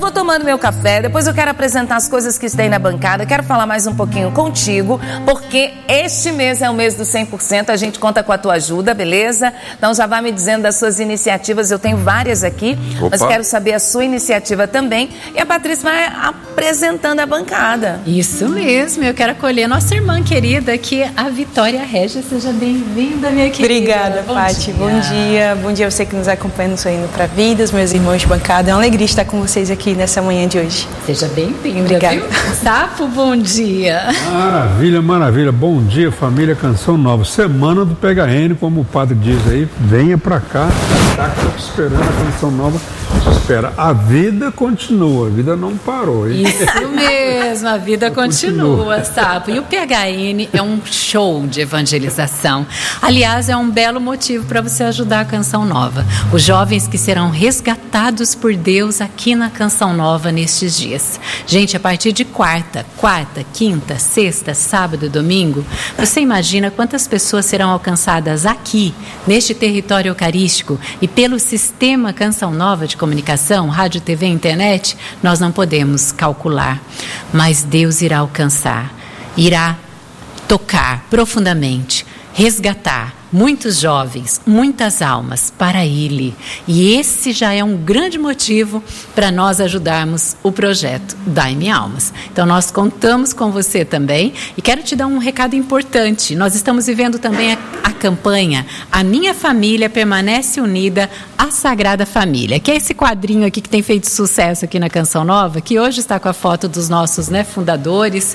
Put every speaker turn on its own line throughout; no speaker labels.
vou tomando meu café, depois eu quero apresentar as coisas que tem na bancada, quero falar mais um pouquinho contigo, porque este mês é o mês do 100%, a gente conta com a tua ajuda, beleza? Então já vai me dizendo das suas iniciativas, eu tenho várias aqui, mas quero saber a sua iniciativa também, e a Patrícia vai apresentando a bancada.
Isso mesmo, eu quero acolher nossa irmã querida aqui, a Vitória Régia. Seja bem-vinda, minha querida.
Obrigada, Paty. Bom dia. Bom dia a você que nos acompanha no Sorrindo para a Vida, os meus irmãos de bancada. É uma alegria estar com vocês aqui nessa manhã de hoje.
Seja bem-vinda.
Obrigada.
Viu? Sapo, bom dia.
Maravilha, maravilha. Bom dia, família Canção Nova. Semana do Pega N, como o padre diz aí. Venha pra cá, tá esperando a Canção Nova. Espera, a vida continua, a vida não parou, hein?
Isso mesmo, a vida continua, Sapo. E o PHN é um show de evangelização. Aliás, é um belo motivo para você ajudar a Canção Nova. Os jovens que serão resgatados por Deus aqui na Canção Nova nestes dias. Gente, a partir de quarta, quinta, sexta, sábado e domingo, você imagina quantas pessoas serão alcançadas aqui, neste território eucarístico, e pelo sistema Canção Nova de comunicação, rádio, TV e internet, nós não podemos calcular. Mas Deus irá alcançar, irá tocar profundamente, resgatar muitos jovens, muitas almas para Ele. E esse já é um grande motivo para nós ajudarmos o projeto Dai-me Almas. Então nós contamos com você também e quero te dar um recado importante. Nós estamos vivendo também a campanha A Minha Família Permanece Unida à Sagrada Família, que é esse quadrinho aqui que tem feito sucesso aqui na Canção Nova, que hoje está com a foto dos nossos fundadores.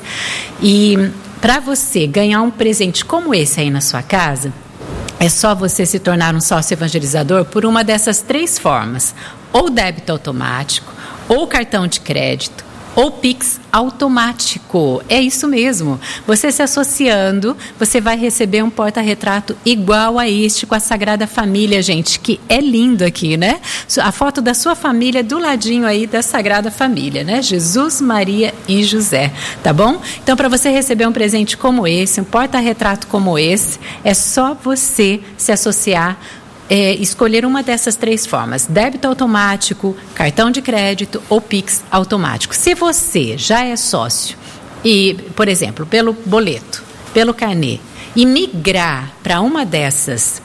E para você ganhar um presente como esse aí na sua casa, é só você se tornar um sócio evangelizador por uma dessas 3 formas: ou débito automático, ou cartão de crédito, ou Pix automático. É isso mesmo. Você se associando, você vai receber um porta-retrato igual a este com a Sagrada Família, gente, que é lindo aqui, né? A foto da sua família do ladinho aí da Sagrada Família, né? Jesus, Maria e José, tá bom? Então, para você receber um presente como esse, um porta-retrato como esse, é só você se associar, escolher uma dessas 3 formas: débito automático, cartão de crédito ou Pix automático. Se você já é sócio e, por exemplo, pelo boleto, pelo carnê, e migrar para uma dessas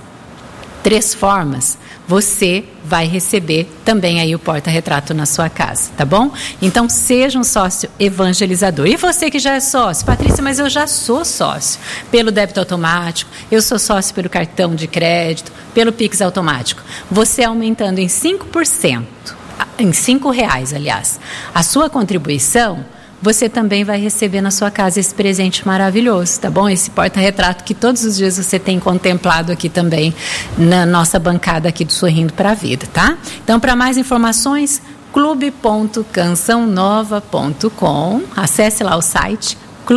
3 formas, você vai receber também aí o porta-retrato na sua casa, tá bom? Então, seja um sócio evangelizador. E você que já é sócio? Patrícia, mas eu já sou sócio pelo débito automático, eu sou sócio pelo cartão de crédito, pelo Pix automático. Você aumentando em 5%, em R$5, aliás, a sua contribuição, você também vai receber na sua casa esse presente maravilhoso, tá bom? Esse porta-retrato que todos os dias você tem contemplado aqui também na nossa bancada aqui do Sorrindo para a Vida, tá? Então, para mais informações, clube.cançãonova.com, acesse lá o site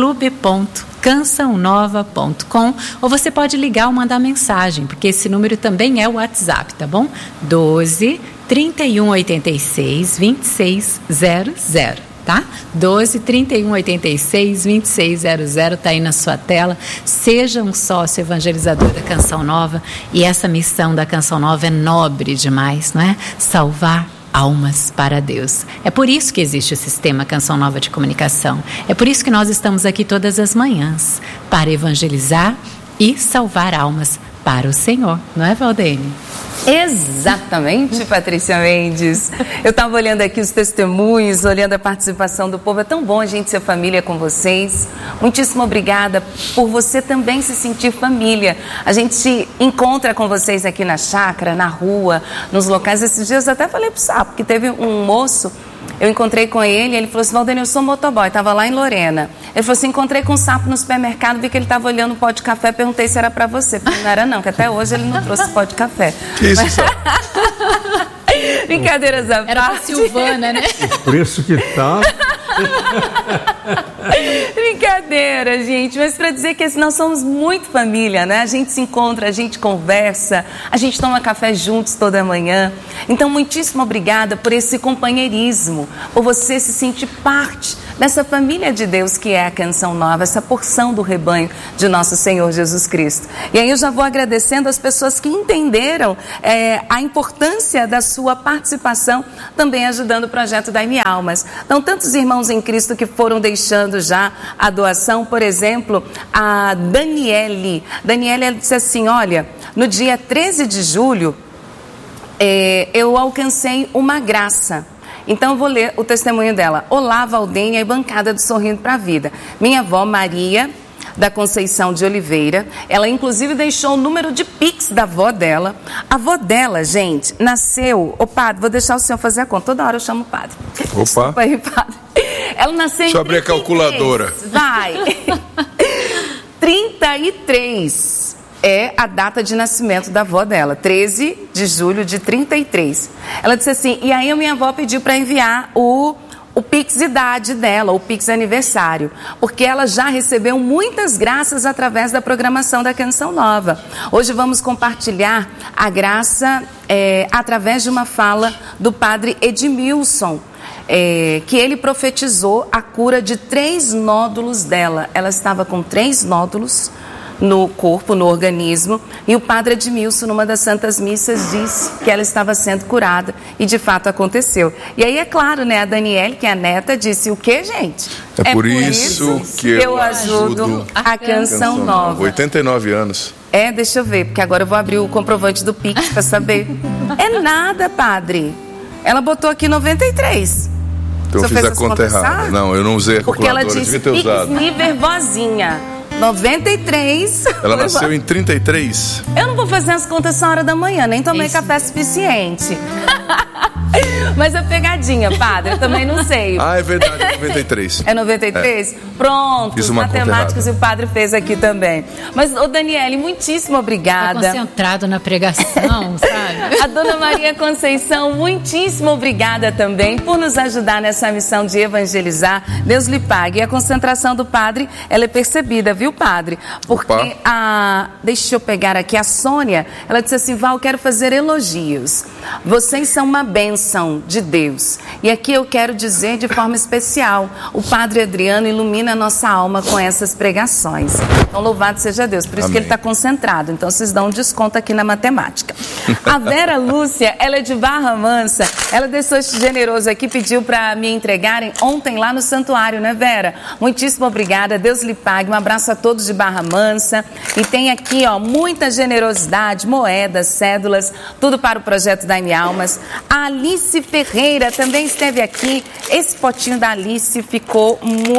clube.cançãonova.com, ou você pode ligar ou mandar mensagem, porque esse número também é o WhatsApp, tá bom? 12 31 86 2600. Tá? 12 31 86 2600, tá aí na sua tela. Seja um sócio evangelizador da Canção Nova, e essa missão da Canção Nova é nobre demais, não é? Salvar almas para Deus. É por isso que existe o sistema Canção Nova de comunicação. É por isso que nós estamos aqui todas as manhãs, para evangelizar e salvar almas para o Senhor, não é, Valdene?
Exatamente, Patrícia Mendes. Eu estava olhando aqui os testemunhos, olhando a participação do povo. É tão bom a gente ser família com vocês. Muitíssimo obrigada por você também se sentir família. A gente se encontra com vocês aqui na chácara, na rua, nos locais. Esses dias eu até falei pro Sapo que teve um moço. Eu encontrei com ele falou assim: Valdene, eu sou motoboy, estava lá em Lorena. Ele falou assim: encontrei com um sapo no supermercado, vi que ele estava olhando o pó de café, perguntei se era para você. Falei, não era não, que até hoje ele não trouxe pó de café.
Que isso,
Brincadeiras à parte.
Era pra Silvana, né?
O preço que tá.
Brincadeira, gente, mas para dizer que nós somos muito família, né? A gente se encontra, a gente conversa, a gente toma café juntos toda manhã. Então, muitíssimo obrigada por esse companheirismo, por você se sentir parte dessa família de Deus que é a Canção Nova, essa porção do rebanho de nosso Senhor Jesus Cristo. E aí eu já vou agradecendo as pessoas que entenderam a importância da sua participação, também ajudando o projeto Dai-me Almas. Então, tantos irmãos em Cristo que foram deixando já a doação, por exemplo, a Daniele. Daniele disse assim, olha, no dia 13 de julho, eu alcancei uma graça. Então eu vou ler o testemunho dela. Olá, Valdênia e bancada do Sorrindo para a Vida. Minha avó Maria da Conceição de Oliveira, ela inclusive deixou o número de Pix da avó dela. A avó dela, gente, nasceu... Ô padre, vou deixar o senhor fazer a conta. Toda hora eu chamo o padre.
Opa.
Desculpa aí, padre. Ela nasceu
Deixa eu abrir a calculadora.
Vai. 33 é a data de nascimento da avó dela, 13 de julho de 33. Ela disse assim, e aí a minha avó pediu para enviar o Pix idade dela, o Pix aniversário, porque ela já recebeu muitas graças através da programação da Canção Nova. Hoje vamos compartilhar a graça através de uma fala do padre Edmilson, que ele profetizou a cura de 3 nódulos dela. Ela estava com 3 nódulos no corpo, no organismo, e o padre Edmilson, numa das santas missas, disse que ela estava sendo curada, e de fato aconteceu. E aí é claro, né, a Daniele, que é a neta, disse o quê, gente?
É por isso que eu ajudo
a Canção Nova.
89 anos.
Deixa eu ver, porque agora eu vou abrir o comprovante do Pix para saber. É nada, padre. Ela botou aqui 93.
Então eu fiz a conta errada. Não, eu não usei a
porque
calculadora,
ela disse
devia ter usado.
Pix vozinha. 93.
Ela nasceu em 33.
Eu não vou fazer as contas essa hora da manhã, nem tomei café suficiente. Mas é pegadinha, padre, eu também não sei.
Ah, é verdade, é 93.
É 93? É. Pronto, os matemáticos e o padre fez aqui também. Mas, ô Daniele, muitíssimo obrigada.
Tá concentrado na pregação, sabe?
A dona Maria Conceição, muitíssimo obrigada também por nos ajudar nessa missão de evangelizar. Deus lhe pague. E a concentração do padre, ela é percebida, viu, padre? Porque deixa eu pegar aqui, a Sônia, ela disse assim, Val, quero fazer elogios. Vocês são uma bênção de Deus. E aqui eu quero dizer de forma especial, o padre Adriano ilumina a nossa alma com essas pregações. Então, louvado seja Deus. Por isso que ele está concentrado. Então, vocês dão um desconto aqui na matemática. A Vera Lúcia, ela é de Barra Mansa. Ela deixou este generoso aqui, pediu para me entregarem ontem lá no santuário, né, Vera? Muitíssimo obrigada. Deus lhe pague. Um abraço a todos de Barra Mansa. E tem aqui, ó, muita generosidade, moedas, cédulas, tudo para o projeto Dai-me Almas. A Alice Ferreira também esteve aqui. Esse potinho da Alice ficou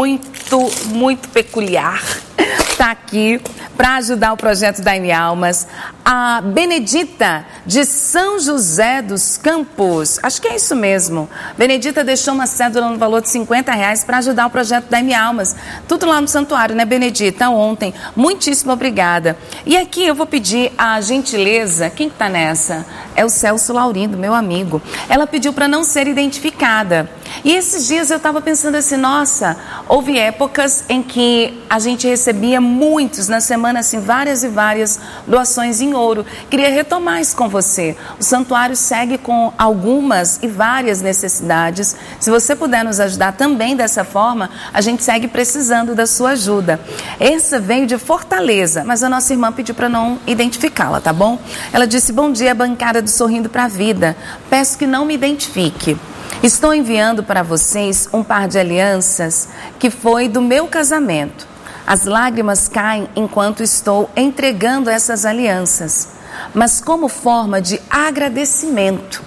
muito peculiar. Está aqui para ajudar o projeto Dai-me Almas. A Benedita de São José dos Campos, acho que é isso mesmo. Benedita deixou uma cédula no valor de R$50 para ajudar o projeto Dai-me Almas. Tudo lá no santuário, né, Benedita? Ontem. Muitíssimo obrigada. E aqui eu vou pedir a gentileza, quem que tá nessa? É o Celso Laurindo, meu amigo. Ela pediu para não ser identificada. E esses dias eu estava pensando assim, nossa, houve épocas em que a gente recebia muitos, na semana assim, várias e várias doações em ouro. Queria retomar isso com você. O santuário segue com algumas e várias necessidades. Se você puder nos ajudar também dessa forma, a gente segue precisando da sua ajuda. Essa veio de Fortaleza, mas a nossa irmã pediu para não identificá-la, tá bom? Ela disse, bom dia, bancada do Sorrindo para a Vida. Peço que não me identifique. Estou enviando para vocês um par de alianças que foi do meu casamento. As lágrimas caem enquanto estou entregando essas alianças, mas como forma de agradecimento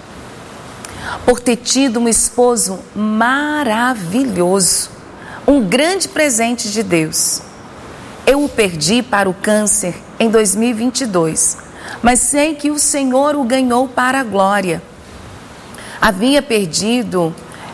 por ter tido um esposo maravilhoso, um grande presente de Deus. Eu o perdi para o câncer em 2022, mas sei que o Senhor o ganhou para a glória. Havia pedido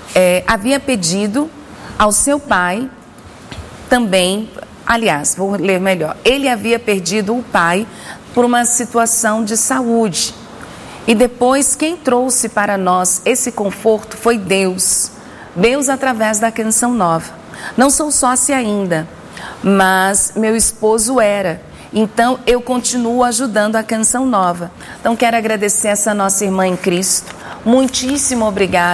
ao seu pai também, aliás, vou ler melhor. Ele havia perdido o pai por uma situação de saúde. E depois quem trouxe para nós esse conforto foi Deus. Deus através da Canção Nova. Não sou sócia ainda, mas meu esposo era. Então eu continuo ajudando a Canção Nova. Então quero agradecer essa nossa irmã em Cristo. Muitíssimo obrigada.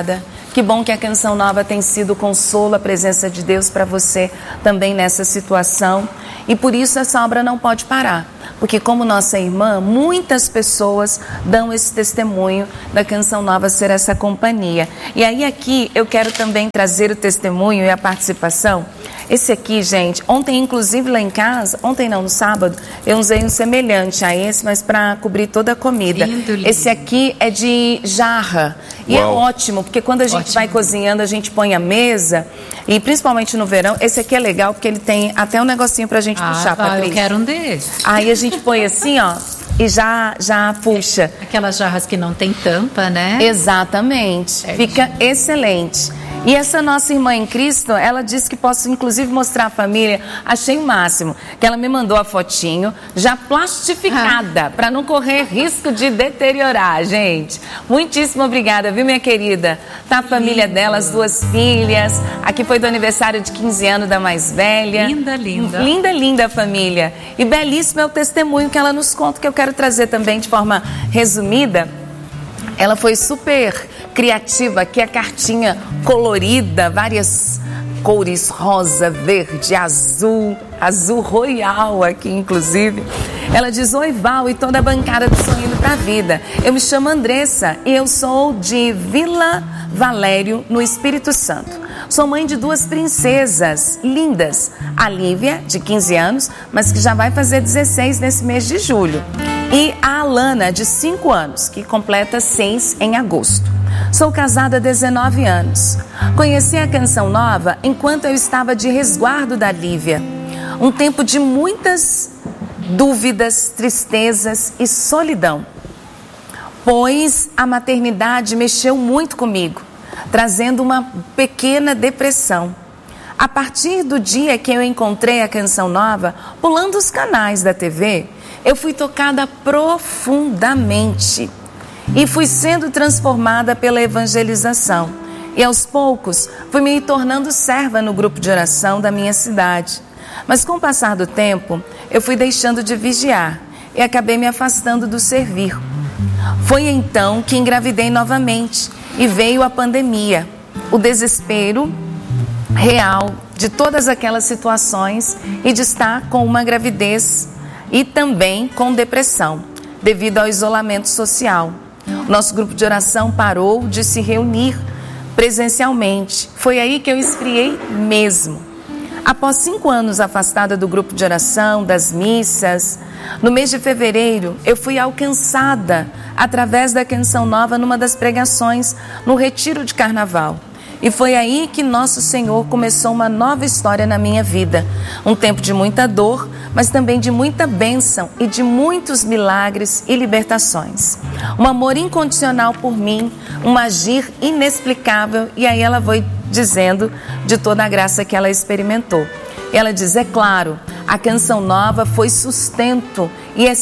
Que bom que a Canção Nova tem sido consolo, a presença de Deus para você também nessa situação. E por isso essa obra não pode parar. Porque como nossa irmã, muitas pessoas dão esse testemunho da Canção Nova ser essa companhia. E aí aqui eu quero também trazer o testemunho e a participação. Esse aqui, gente, ontem inclusive lá em casa, ontem não, no sábado, eu usei um semelhante a esse, mas para cobrir toda a comida.
Lindo, lindo.
Esse aqui é de jarra. E
Uau.
é ótimo, porque quando a gente vai cozinhando, a gente põe a mesa, e principalmente no verão, esse aqui é legal, porque ele tem até um negocinho pra gente puxar, Patrícia.
Eu quero um desses.
Aí a gente põe assim, ó, e já puxa.
Aquelas jarras que não tem tampa, né?
Exatamente. Fica excelente. E essa nossa irmã em Cristo, ela disse que posso inclusive mostrar a família. Achei o máximo, que ela me mandou a fotinho já plastificada, para não correr risco de deteriorar, gente. Muitíssimo obrigada, viu, minha querida? Tá a família dela, as 2 filhas. Aqui foi do aniversário de 15 anos da mais velha.
Linda, linda.
Linda, linda a família. E belíssimo é o testemunho que ela nos conta, que eu quero trazer também de forma resumida. Ela foi super criativa, aqui a cartinha colorida, várias cores, rosa, verde, azul royal aqui inclusive. Ela diz: oi Val e toda a bancada do Sorrindo pra Vida. Eu me chamo Andressa e eu sou de Vila Valério, no Espírito Santo. Sou mãe de 2 princesas lindas, a Lívia, de 15 anos, mas que já vai fazer 16 nesse mês de julho. E a Alana, de 5 anos, que completa 6 em agosto. Sou casada há 19 anos. Conheci a Canção Nova enquanto eu estava de resguardo da Lívia. Um tempo de muitas dúvidas, tristezas e solidão. Pois a maternidade mexeu muito comigo, trazendo uma pequena depressão. A partir do dia que eu encontrei a Canção Nova, pulando os canais da TV, eu fui tocada profundamente e fui sendo transformada pela evangelização. E aos poucos fui me tornando serva no grupo de oração da minha cidade. Mas com o passar do tempo, eu fui deixando de vigiar e acabei me afastando do servir. Foi então que engravidei novamente e veio a pandemia, o desespero real de todas aquelas situações e de estar com uma gravidez e também com depressão, devido ao isolamento social. Nosso grupo de oração parou de se reunir presencialmente. Foi aí que eu esfriei mesmo. Após 5 anos afastada do grupo de oração, das missas, no mês de fevereiro eu fui alcançada através da Canção Nova numa das pregações no retiro de carnaval. E foi aí que nosso Senhor começou uma nova história na minha vida. Um tempo de muita dor, mas também de muita bênção e de muitos milagres e libertações. Um amor incondicional por mim, um agir inexplicável. E aí ela foi dizendo de toda a graça que ela experimentou. Ela diz: é claro, a Canção Nova foi sustento e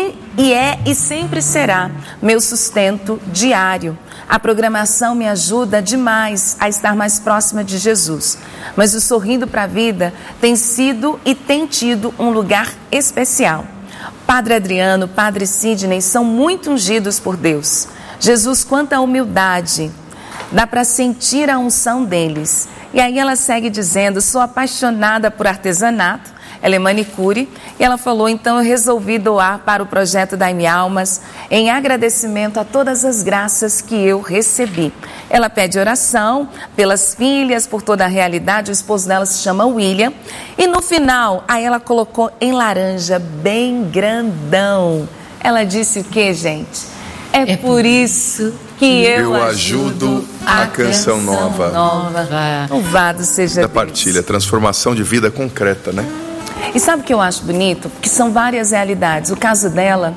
sempre será meu sustento diário. A programação me ajuda demais a estar mais próxima de Jesus. Mas o Sorrindo para a Vida tem sido e tem tido um lugar especial. Padre Adriano, Padre Sidney são muito ungidos por Deus. Jesus, quanta humildade, dá para sentir a unção deles. E aí ela segue dizendo: sou apaixonada por artesanato. Ela é manicure e ela falou: então eu resolvi doar para o projeto Dai-me Almas em agradecimento a todas as graças que eu recebi. Ela pede oração pelas filhas, por toda a realidade. O esposo dela se chama William. E no final, aí ela colocou em laranja, bem grandão. Ela disse o que, gente? É por isso que eu ajudo a Canção Nova. Louvado seja Deus.
Da partilha, transformação de vida concreta, né?
E sabe o que eu acho bonito? Que são várias realidades. O caso dela,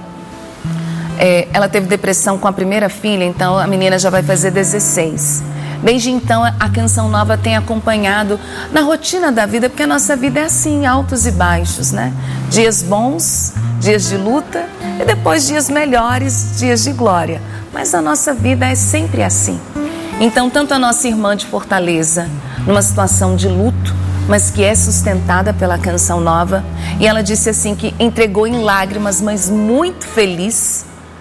ela teve depressão com a primeira filha, então a menina já vai fazer 16. Desde então, a Canção Nova tem acompanhado na rotina da vida, porque a nossa vida é assim, altos e baixos, né? Dias bons, dias de luta e depois dias melhores, dias de glória. Mas a nossa vida é sempre assim. Então, tanto a nossa irmã de Fortaleza, numa situação de luto, mas que é sustentada pela Canção Nova, e ela disse assim que entregou em lágrimas, mas muito feliz,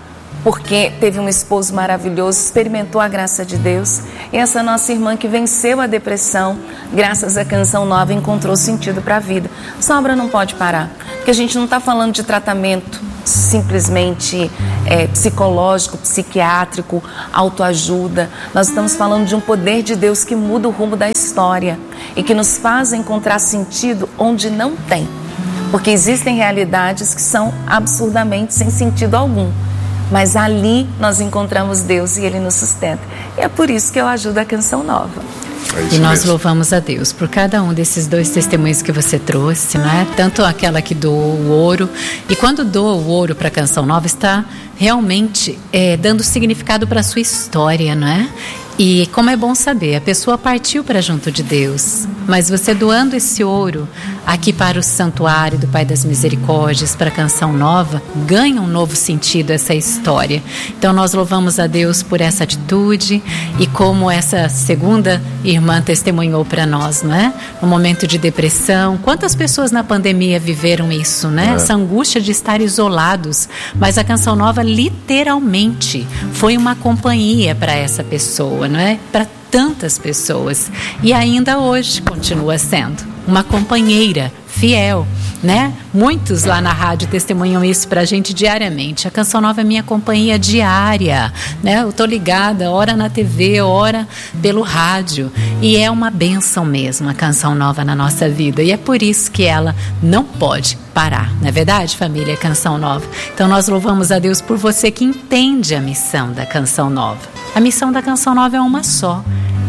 porque teve um esposo maravilhoso, experimentou a graça de Deus. E essa nossa irmã que venceu a depressão, graças à Canção Nova, encontrou sentido para a vida. Essa obra não pode parar, porque a gente não está falando de tratamento simplesmente psicológico, psiquiátrico, autoajuda. Nós estamos falando de um poder de Deus que muda o rumo da história e que nos faz encontrar sentido onde não tem. Porque existem realidades que são absurdamente sem sentido algum. Mas ali nós encontramos Deus e Ele nos sustenta. E é por isso que eu ajudo a Canção Nova.
E nós louvamos a Deus por cada um desses 2 testemunhos que você trouxe, não é? Tanto aquela que doou o ouro. E quando doa o ouro para a Canção Nova, está realmente dando significado para a sua história, não é? E como é bom saber, a pessoa partiu para junto de Deus, mas você doando esse ouro aqui para o Santuário do Pai das Misericórdias, para a Canção Nova, ganha um novo sentido essa história. Então nós louvamos a Deus por essa atitude e como essa segunda irmã testemunhou para nós, não é? No momento de depressão, quantas pessoas na pandemia viveram isso, né? Essa angústia de estar isolados, mas a Canção Nova literalmente foi uma companhia para essa pessoa, não é? Para tantas pessoas. E ainda hoje continua sendo uma companheira fiel, né? Muitos lá na rádio testemunham isso pra gente diariamente. A Canção Nova é minha companhia diária, né? Eu tô ligada, ora na TV, ora pelo rádio. E é uma bênção mesmo a Canção Nova na nossa vida. E é por isso que ela não pode parar. Não é verdade, família? Canção Nova. Então nós louvamos a Deus por você que entende a missão da Canção Nova. A missão da Canção Nova é uma só: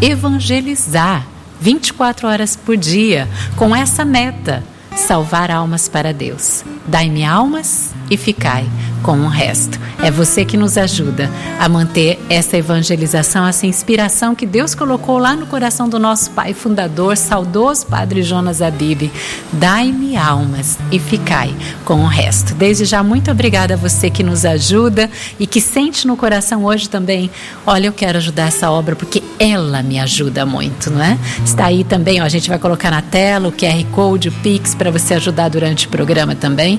evangelizar 24 horas por dia, com essa meta: salvar almas para Deus. Dai-me almas e ficai com o resto. É você que nos ajuda a manter essa evangelização, essa inspiração que Deus colocou lá no coração do nosso pai fundador, saudoso Padre Jonas Abib. Dai-me almas e ficai com o resto. Desde já, muito obrigada a você que nos ajuda e que sente no coração hoje também: olha, eu quero ajudar essa obra porque ela me ajuda muito, não é? Está aí também, ó, a gente vai colocar na tela o QR Code, o Pix, para você ajudar durante o programa também.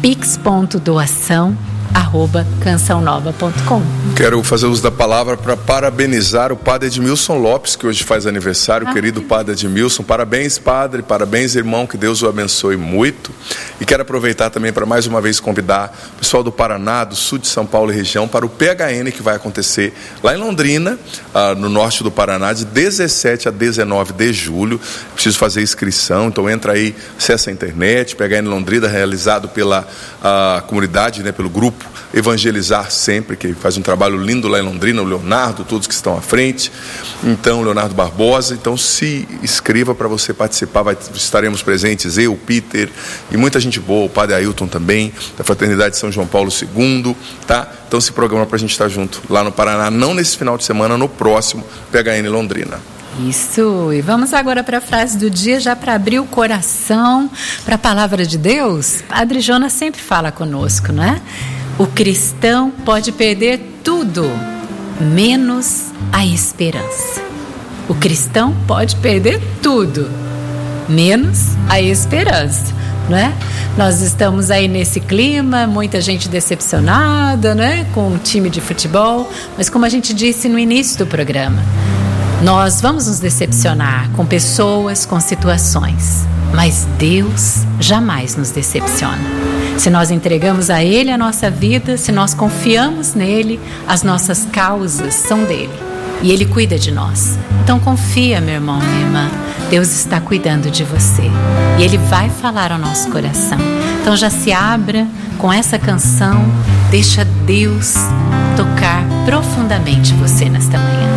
pix.doação@cançãonova.com.
Quero fazer uso da palavra para parabenizar o padre Edmilson Lopes, que hoje faz aniversário. Querido padre Edmilson, parabéns, padre, parabéns, irmão, que Deus o abençoe muito. E quero aproveitar também para mais uma vez convidar o pessoal do Paraná, do sul de São Paulo e região, para o PHN, que vai acontecer lá em Londrina, no norte do Paraná, de 17 a 19 de julho. Preciso fazer inscrição, então entra aí, acessa a internet, PHN Londrina, realizado pela comunidade, né, pelo grupo Evangelizar Sempre, que faz um trabalho lindo lá em Londrina, o Leonardo, todos que estão à frente, então, Leonardo Barbosa. Então se inscreva para você participar, estaremos presentes, eu, Peter e muita gente boa, o padre Ailton também, da Fraternidade São João Paulo II, tá? Então se programa para a gente estar junto lá no Paraná, não nesse final de semana, no próximo PHN Londrina.
Isso, e vamos agora para a frase do dia, já para abrir o coração para a palavra de Deus. Padre Jonas sempre fala conosco, não é? O cristão pode perder tudo, menos a esperança. O cristão pode perder tudo, menos a esperança, não é? Nós estamos aí nesse clima, muita gente decepcionada, né, com o time de futebol, mas como a gente disse no início do programa, nós vamos nos decepcionar com pessoas, com situações, mas Deus jamais nos decepciona. Se nós entregamos a Ele a nossa vida, se nós confiamos nele, as nossas causas são dele e Ele cuida de nós. Então confia, meu irmão, minha irmã, Deus está cuidando de você e Ele vai falar ao nosso coração. Então já se abra com essa canção, deixa Deus tocar profundamente você nesta manhã.